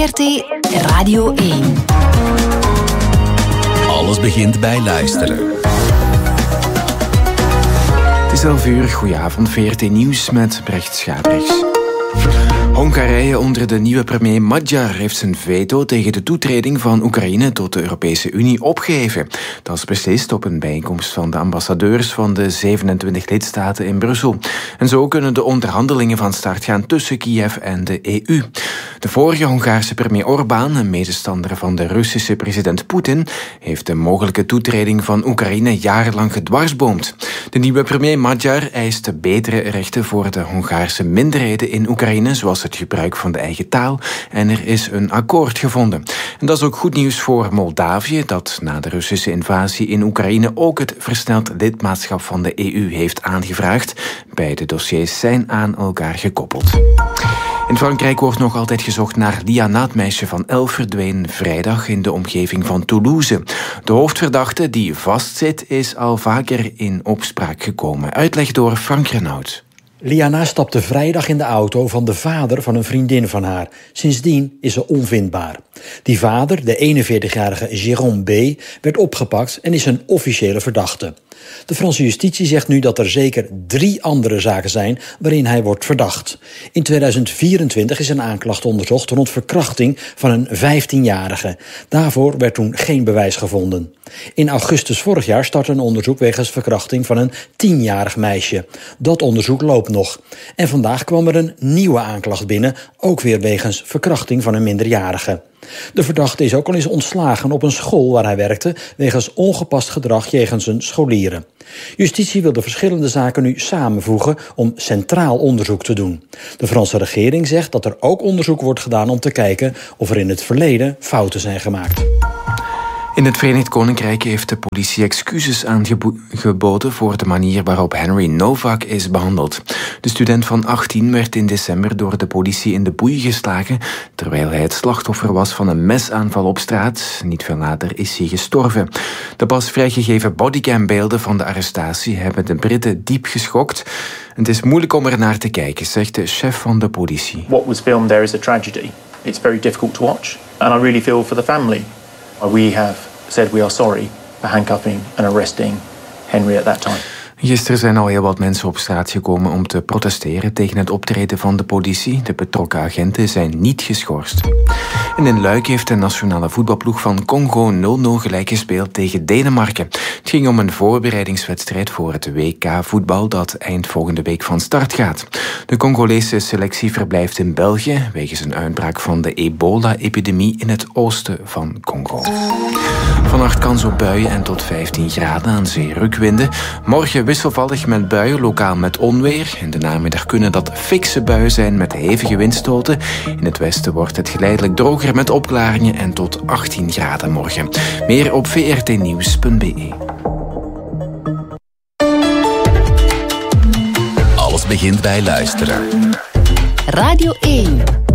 VRT Radio 1. Alles begint bij luisteren. Het is 11 uur, goedenavond, VRT Nieuws met Brecht Schabrichs. Hongarije onder de nieuwe premier Magyar heeft zijn veto tegen de toetreding van Oekraïne tot de Europese Unie opgeheven. Dat is beslist op een bijeenkomst van de ambassadeurs van de 27 lidstaten in Brussel. En zo kunnen de onderhandelingen van start gaan tussen Kiev en de EU. De vorige Hongaarse premier Orbán, een medestander van de Russische president Poetin, heeft de mogelijke toetreding van Oekraïne jarenlang gedwarsboomd. De nieuwe premier Magyar eist betere rechten voor de Hongaarse minderheden in Oekraïne, zoals het gebruik van de eigen taal, en er is een akkoord gevonden. En dat is ook goed nieuws voor Moldavië, dat na de Russische invasie in Oekraïne ook het versneld lidmaatschap van de EU heeft aangevraagd. Beide dossiers zijn aan elkaar gekoppeld. In Frankrijk wordt nog altijd gezocht naar Liana, het meisje van 11, verdween vrijdag in de omgeving van Toulouse. De hoofdverdachte die vastzit is al vaker in opspraak gekomen. Uitleg door Frank Renaud. Liana stapte vrijdag in de auto van de vader van een vriendin van haar. Sindsdien is ze onvindbaar. Die vader, de 41-jarige Jérôme B., werd opgepakt en is een officiële verdachte. De Franse justitie zegt nu dat er zeker 3 andere zaken zijn waarin hij wordt verdacht. In 2024 is een aanklacht onderzocht rond verkrachting van een 15-jarige. Daarvoor werd toen geen bewijs gevonden. In augustus vorig jaar startte een onderzoek wegens verkrachting van een 10-jarig meisje. Dat onderzoek loopt nog. En vandaag kwam er een nieuwe aanklacht binnen, ook weer wegens verkrachting van een minderjarige. De verdachte is ook al eens ontslagen op een school waar hij werkte wegens ongepast gedrag jegens zijn scholieren. Justitie wil de verschillende zaken nu samenvoegen om centraal onderzoek te doen. De Franse regering zegt dat er ook onderzoek wordt gedaan om te kijken of er in het verleden fouten zijn gemaakt. In het Verenigd Koninkrijk heeft de politie excuses aangeboden voor de manier waarop Henry Novak is behandeld. De student van 18 werd in december door de politie in de boei geslagen, terwijl hij het slachtoffer was van een mesaanval op straat. Niet veel later is hij gestorven. De pas vrijgegeven bodycambeelden van de arrestatie hebben de Britten diep geschokt. Het is moeilijk om er naar te kijken, zegt de chef van de politie. What was filmed there is a tragedy. It's very difficult to watch. And I really feel for the family. We have said we are sorry for handcuffing and arresting Henry at that time. Gisteren zijn al heel wat mensen op straat gekomen om te protesteren tegen het optreden van de politie. De betrokken agenten zijn niet geschorst. En in Luik heeft de nationale voetbalploeg van Congo 0-0 gelijk gespeeld tegen Denemarken. Het ging om een voorbereidingswedstrijd voor het WK-voetbal dat eind volgende week van start gaat. De Congolese selectie verblijft in België wegens een uitbraak van de ebola-epidemie in het oosten van Congo. Vannacht kans op buien en tot 15 graden aan zee rukwinden. Morgen wisselvallig met buien, lokaal met onweer. In de namiddag kunnen dat fikse buien zijn met hevige windstoten. In het westen wordt het geleidelijk droger met opklaringen en tot 18 graden morgen. Meer op vrtnieuws.be. Alles begint bij luisteren. Radio 1.